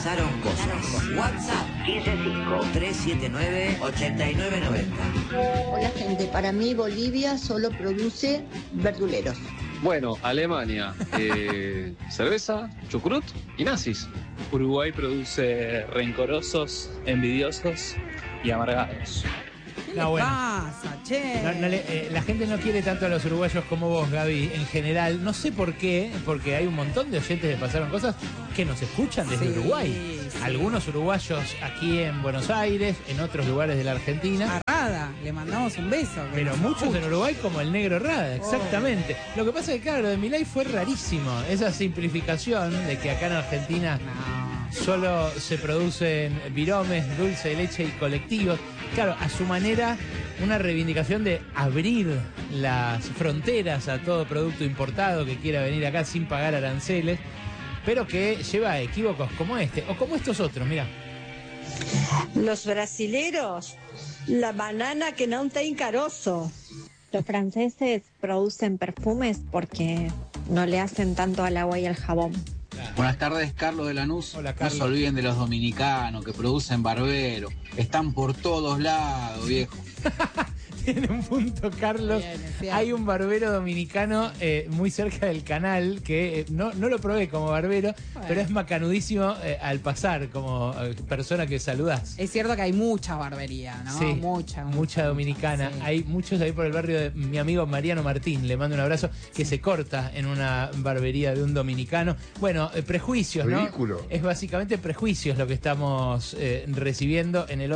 pasaron cosas. WhatsApp 155-379-8990. Hola gente, para mí Bolivia solo produce verduleros. Bueno, Alemania, cerveza, chucrut y nazis. Uruguay produce rencorosos, envidiosos y amargados. ¿Qué le pasa, che? La gente no quiere tanto a los uruguayos como vos, Gaby, en general. No sé por qué, porque hay un montón de oyentes de Pasaron Cosas que nos escuchan desde Uruguay. Sí. Algunos uruguayos aquí en Buenos Aires, en otros lugares de la Argentina. A Rada, le mandamos un beso. Pero muchos en Uruguay como el negro Rada, exactamente. Lo que pasa es que, claro, lo de Milei fue rarísimo. Esa simplificación de que acá en Argentina solo se producen viromes, dulce de leche y colectivos. Claro, a su manera, una reivindicación de abrir las fronteras a todo producto importado que quiera venir acá sin pagar aranceles, pero que lleva a equívocos como este, o como estos otros, mirá. Los brasileros, la banana que no está encaroso. Los franceses producen perfumes porque no le hacen tanto al agua y al jabón. Buenas tardes, Carlos de Lanús. Hola, Carlos. No se olviden de los dominicanos que producen barbero. Están por todos lados, viejo. Tiene un punto, Carlos. Bien, hay un barbero dominicano muy cerca del canal que no lo probé como barbero, pero es macanudísimo al pasar como persona que saludás. Es cierto que hay mucha barbería, ¿no? Sí, mucha dominicana. Sí. Hay muchos ahí por el barrio de mi amigo Mariano Martín, le mando un abrazo, que se corta en una barbería de un dominicano. Bueno, prejuicios, ¿no? Ridículo. Es básicamente prejuicios lo que estamos recibiendo en el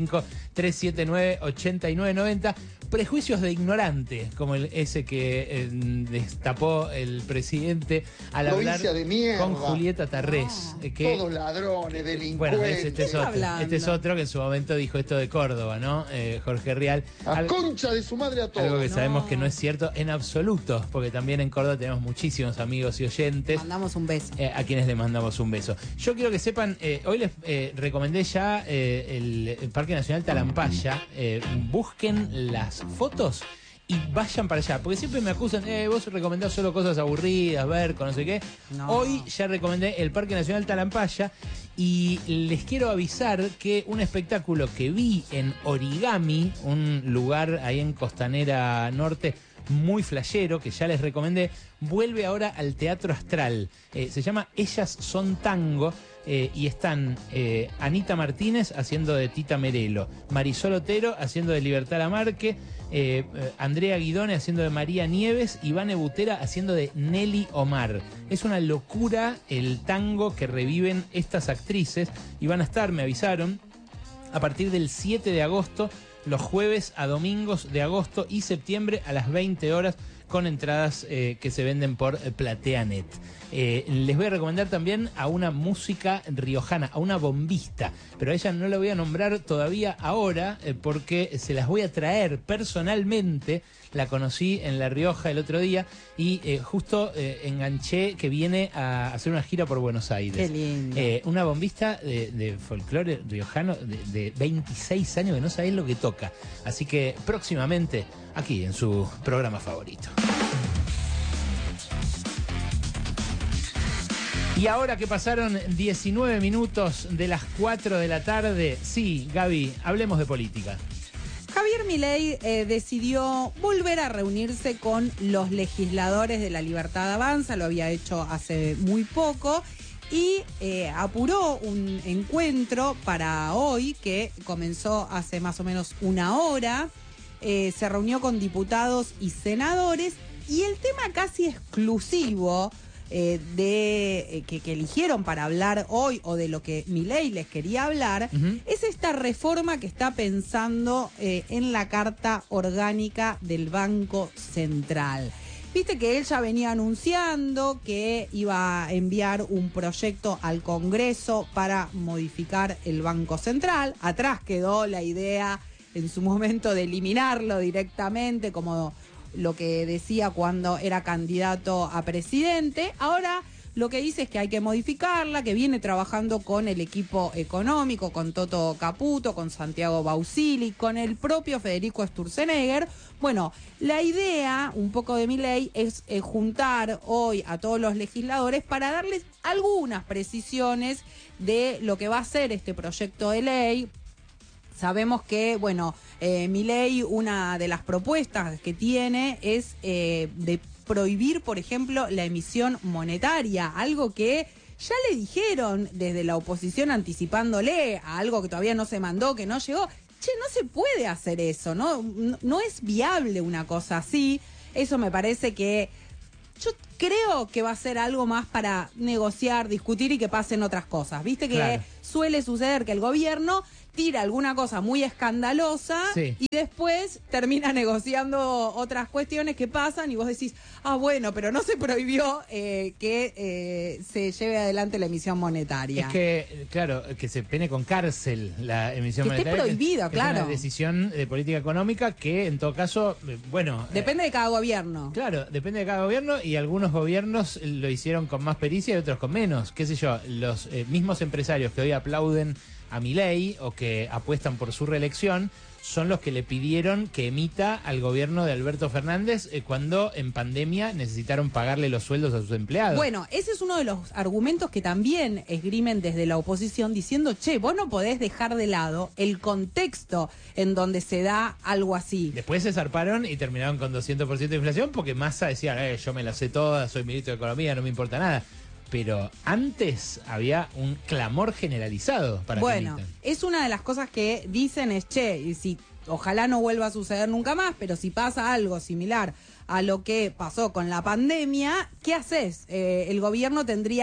115-379-8990. Prejuicios de ignorante, como ese que destapó el presidente al hablar de mierda. con Julieta Tarrés. Todos ladrones, delincuentes. Bueno, este es otro que en su momento dijo esto de Córdoba, ¿no? Jorge Rial. A concha de su madre a todos. Algo que sabemos que no es cierto en absoluto, porque también en Córdoba tenemos muchísimos amigos y oyentes. Mandamos un beso. A quienes le mandamos un beso. Yo quiero que sepan, hoy les recomendé ya el Parque Nacional Talampaya. Busquen las fotos y vayan para allá, porque siempre me acusan, vos recomendás solo cosas aburridas, ver, con no sé qué. No. Hoy ya recomendé el Parque Nacional Talampaya y les quiero avisar que un espectáculo que vi en Origami, un lugar ahí en Costanera Norte, muy flashero, que ya les recomendé, vuelve ahora al Teatro Astral. Se llama Ellas Son Tango. Y están Anita Martínez haciendo de Tita Merelo, Marisol Otero haciendo de Libertad Lamarque, Andrea Guidone haciendo de María Nieves y Vane Butera haciendo de Nelly Omar. Es una locura el tango que reviven estas actrices y van a estar, me avisaron, a partir del 7 de agosto, los jueves a domingos de agosto y septiembre a las 20 horas, con entradas que se venden por PlateaNet. Les voy a recomendar también a una música riojana, a una bombista, pero a ella no la voy a nombrar todavía ahora porque se las voy a traer personalmente. La conocí en La Rioja el otro día y justo enganché que viene a hacer una gira por Buenos Aires. Qué lindo. Una bombista de folclore riojano de 26 años que no sabés lo que toca. Así que próximamente aquí en su programa favorito. Y ahora que pasaron 19 minutos de las 4 de la tarde, sí, Gaby, hablemos de política. Javier Milei decidió volver a reunirse con los legisladores de La Libertad Avanza, lo había hecho hace muy poco, y apuró un encuentro para hoy que comenzó hace más o menos una hora. Se reunió con diputados y senadores y el tema casi exclusivo que eligieron para hablar hoy, o de lo que Milei les quería hablar, es esta reforma que está pensando en la Carta Orgánica del Banco Central. Viste que él ya venía anunciando que iba a enviar un proyecto al Congreso para modificar el Banco Central. Atrás quedó la idea en su momento de eliminarlo directamente, como lo que decía cuando era candidato a presidente. Ahora lo que dice es que hay que modificarla, que viene trabajando con el equipo económico, con Toto Caputo, con Santiago Bausili, con el propio Federico Sturzenegger. Bueno, la idea un poco de Milei es juntar hoy a todos los legisladores para darles algunas precisiones de lo que va a ser este proyecto de ley. Sabemos que, bueno, Milei, una de las propuestas que tiene es de prohibir, por ejemplo, la emisión monetaria, algo que ya le dijeron desde la oposición anticipándole a algo que todavía no se mandó, que no llegó. Che, no se puede hacer eso, no es viable una cosa así. Eso me parece que yo creo que va a ser algo más para negociar, discutir y que pasen otras cosas. Viste que Claro. suele suceder que el gobierno tira alguna cosa muy escandalosa y después termina negociando otras cuestiones que pasan y vos decís, bueno, pero no se prohibió que se lleve adelante la emisión monetaria. Es que, claro, que se pene con cárcel la emisión Que esté monetaria. prohibido, es claro. una decisión de política económica que, en todo caso, bueno... Depende de cada gobierno. Claro, depende de cada gobierno y algunos gobiernos lo hicieron con más pericia y otros con menos. Qué sé yo, los mismos empresarios que hoy aplauden a Milei o que apuestan por su reelección son los que le pidieron que emita al gobierno de Alberto Fernández cuando en pandemia necesitaron pagarle los sueldos a sus empleados. Bueno, ese es uno de los argumentos que también esgrimen desde la oposición diciendo, che, vos no podés dejar de lado el contexto en donde se da algo así. Después se zarparon y terminaron con 200% de inflación porque Massa decía, yo me la sé toda, soy ministro de Economía, no me importa nada. Pero antes había un clamor generalizado para que Bueno, emiten. es una de las cosas que dicen es, che, y si ojalá no vuelva a suceder nunca más, pero si pasa algo similar a lo que pasó con la pandemia, ¿qué haces? El gobierno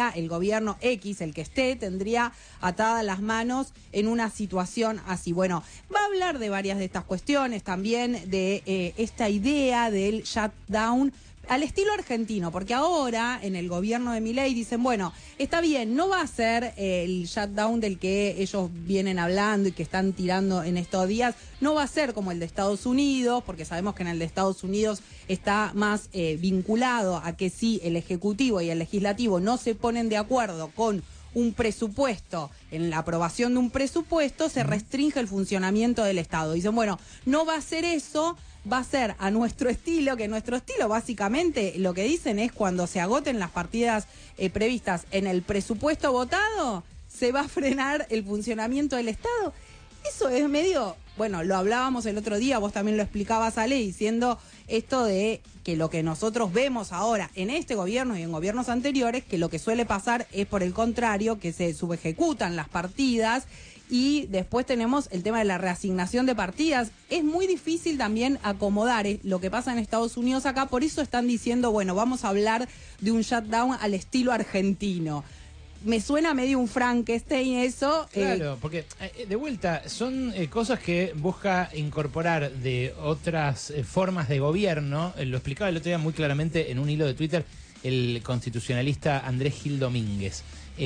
X, el que esté, tendría atadas las manos en una situación así. Bueno, va a hablar de varias de estas cuestiones, también de esta idea del shutdown al estilo argentino, porque ahora en el gobierno de Milei dicen, bueno, está bien, no va a ser el shutdown del que ellos vienen hablando y que están tirando en estos días, no va a ser como el de Estados Unidos, porque sabemos que en el de Estados Unidos está más vinculado a que si el Ejecutivo y el Legislativo no se ponen de acuerdo con un presupuesto, en la aprobación de un presupuesto, se restringe el funcionamiento del Estado. Dicen, bueno, no va a ser eso, va a ser a nuestro estilo, que nuestro estilo básicamente lo que dicen es cuando se agoten las partidas previstas en el presupuesto votado, se va a frenar el funcionamiento del Estado. Eso es medio, bueno, lo hablábamos el otro día, vos también lo explicabas, Ale, diciendo esto de que lo que nosotros vemos ahora en este gobierno y en gobiernos anteriores, que lo que suele pasar es por el contrario, que se subejecutan las partidas. Y después tenemos el tema de la reasignación de partidas. Es muy difícil también acomodar lo que pasa en Estados Unidos acá. Por eso están diciendo, bueno, vamos a hablar de un shutdown al estilo argentino. Me suena medio un Frankenstein eso. Claro, porque de vuelta son cosas que busca incorporar de otras formas de gobierno. Lo explicaba el otro día muy claramente en un hilo de Twitter el constitucionalista Andrés Gil Domínguez.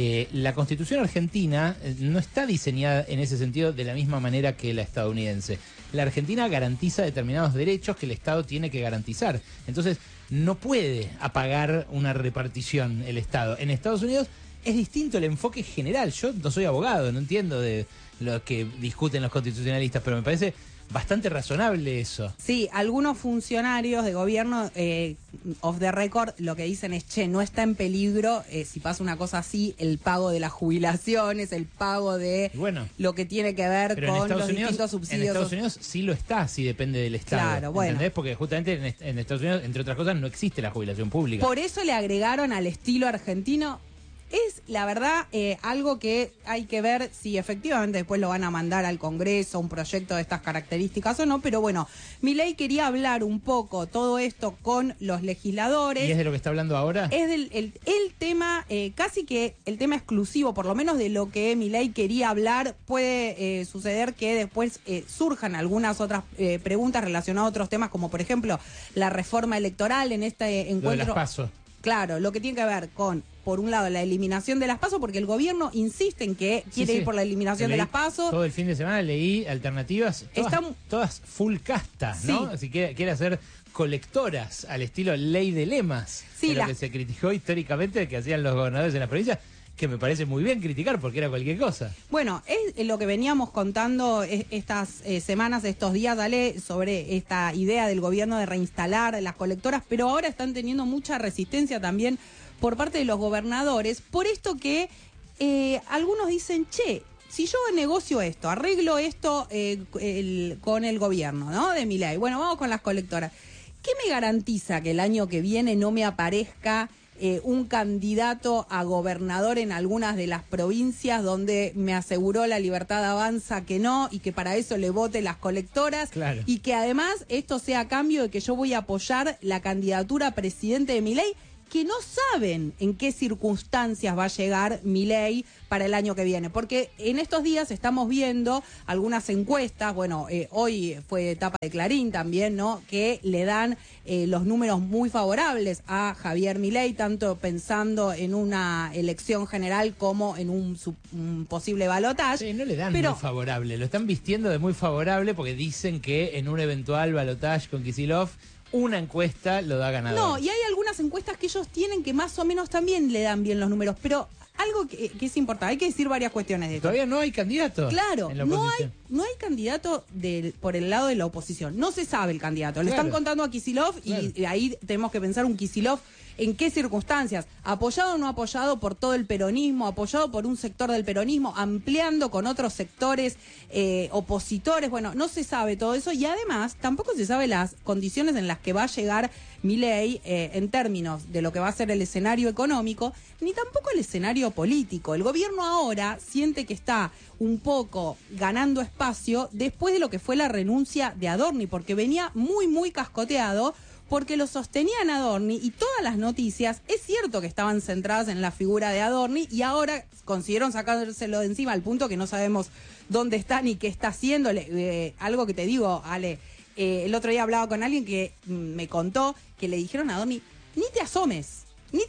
La Constitución argentina no está diseñada en ese sentido de la misma manera que la estadounidense. La Argentina garantiza determinados derechos que el Estado tiene que garantizar. Entonces, no puede apagar una repartición el Estado. En Estados Unidos es distinto el enfoque general. Yo no soy abogado, no entiendo de lo que discuten los constitucionalistas, pero me parece bastante razonable eso. Sí, algunos funcionarios de gobierno off the record lo que dicen es, che, no está en peligro, si pasa una cosa así, el pago de las jubilaciones, el pago de lo que tiene que ver pero con los distintos subsidios. En Estados Unidos sí lo está, si depende del Estado. Claro, bueno. ¿Entendés? Porque justamente en Estados Unidos, entre otras cosas, no existe la jubilación pública. Por eso le agregaron al estilo argentino. Es, la verdad, algo que hay que ver si efectivamente después lo van a mandar al Congreso, un proyecto de estas características o no, pero bueno, Milei quería hablar un poco todo esto con los legisladores. ¿Y es de lo que está hablando ahora? Es el tema, casi que el tema exclusivo, por lo menos de lo que Milei quería hablar. Puede suceder que después surjan algunas otras preguntas relacionadas a otros temas, como por ejemplo la reforma electoral en este encuentro. Lo de las PASO. Claro, lo que tiene que ver con, por un lado, la eliminación de las PASO, porque el gobierno insiste en que quiere ir por la eliminación de las PASO. Todo el fin de semana leí alternativas, todas full casta, ¿no? Así que quiere hacer colectoras al estilo ley de lemas, lo que se criticó históricamente que hacían los gobernadores en la provincia, que me parece muy bien criticar porque era cualquier cosa. Bueno, es lo que veníamos contando estas semanas, estos días, Dale, sobre esta idea del gobierno de reinstalar las colectoras, pero ahora están teniendo mucha resistencia también por parte de los gobernadores, por esto que algunos dicen, che, si yo negocio esto, arreglo esto con el gobierno, ¿no? De Milei, bueno, vamos con las colectoras. ¿Qué me garantiza que el año que viene no me aparezca un candidato a gobernador en algunas de las provincias donde me aseguró La Libertad Avanza que no, y que para eso le vote las colectoras, claro, y que además esto sea a cambio de que yo voy a apoyar la candidatura a presidente de Milei, que no saben en qué circunstancias va a llegar Milei para el año que viene? Porque en estos días estamos viendo algunas encuestas, bueno, hoy fue etapa de Clarín también, ¿no?, que le dan los números muy favorables a Javier Milei, tanto pensando en una elección general como en un posible balotaje. Sí, no le dan muy favorable, lo están vistiendo de muy favorable porque dicen que en un eventual balotaje con Kicillof una encuesta lo da ganador. No, y hay algunas encuestas que ellos tienen que más o menos también le dan bien los números, pero algo que es importante, hay que decir varias cuestiones de esto. Todavía no hay candidato. Claro, en la no oposición. hay candidato por el lado de la oposición. No se sabe el candidato. Le están contando a Kicillof y ahí tenemos que pensar un Kicillof en qué circunstancias. Apoyado o no apoyado por todo el peronismo, apoyado por un sector del peronismo, ampliando con otros sectores opositores. Bueno, no se sabe todo eso y además tampoco se sabe las condiciones en las que va a llegar Milei en términos de lo que va a ser el escenario económico, ni tampoco el escenario político. El gobierno ahora siente que está un poco ganando espacio después de lo que fue la renuncia de Adorni, porque venía muy cascoteado, porque lo sostenían Adorni y todas las noticias, es cierto que estaban centradas en la figura de Adorni y ahora consiguieron sacárselo de encima al punto que no sabemos dónde está ni qué está haciendo. Algo que te digo, Ale, el otro día hablaba con alguien que me contó que le dijeron a Adorni, ni te asomes,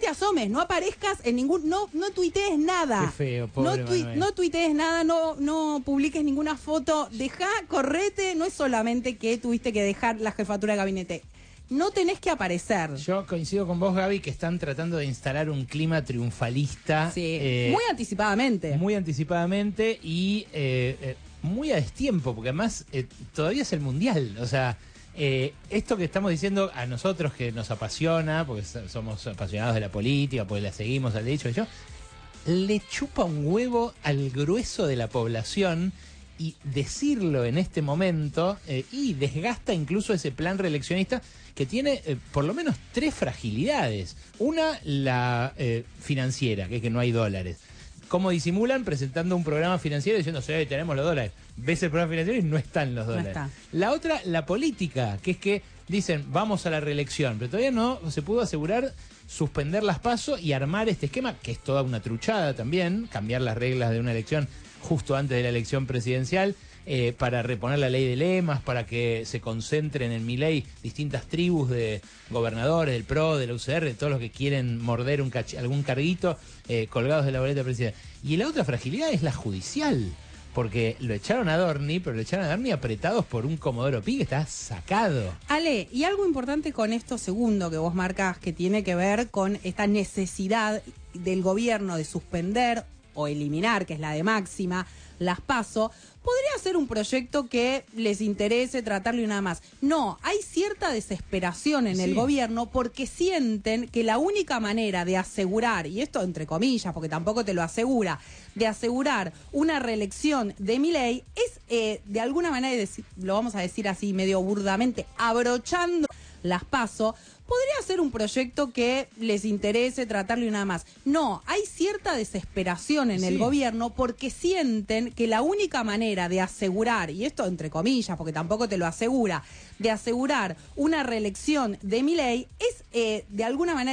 no aparezcas en ningún, no tuitees nada. Qué feo, pobre no tuitees nada, no publiques ninguna foto, correte, no es solamente que tuviste que dejar la jefatura de gabinete. No tenés que aparecer. Yo coincido con vos, Gaby, que están tratando de instalar un clima triunfalista. Sí, muy anticipadamente. Muy anticipadamente y muy a destiempo, porque además todavía es el Mundial. O sea, esto que estamos diciendo a nosotros que nos apasiona, porque somos apasionados de la política, porque la seguimos, al dicho yo, le chupa un huevo al grueso de la población. Y decirlo en este momento y desgasta incluso ese plan reeleccionista que tiene por lo menos 3 fragilidades. Una, la financiera, que es que no hay dólares. ¿Cómo disimulan? Presentando un programa financiero diciendo, sí, tenemos los dólares. Ves el programa financiero y no están los dólares. No está. La otra, la política, que es que dicen, vamos a la reelección, pero todavía no se pudo asegurar suspender las PASO y armar este esquema, que es toda una truchada también, cambiar las reglas de una elección justo antes de la elección presidencial, para reponer la ley de lemas, para que se concentren en Milei distintas tribus de gobernadores, del PRO, de la UCR, de todos los que quieren morder algún carguito colgados de la boleta presidencial. Y la otra fragilidad es la judicial, porque lo echaron a Adorni, pero lo echaron a Adorni apretados por un Comodoro Pi que está sacado. Ale, y algo importante con esto segundo que vos marcás, que tiene que ver con esta necesidad del gobierno de suspender o eliminar, que es la de máxima, las PASO, podría ser un proyecto que les interese tratarlo y nada más. No, hay cierta desesperación en el gobierno porque sienten que la única manera de asegurar, y esto entre comillas, porque tampoco te lo asegura, de asegurar una reelección de Milei es, de alguna manera, lo vamos a decir así medio burdamente, abrochando las PASO. Podría ser un proyecto que les interese tratarlo y nada más. No, hay cierta desesperación en el gobierno porque sienten que la única manera de asegurar, y esto entre comillas, porque tampoco te lo asegura, de asegurar una reelección de Milei es, de alguna manera,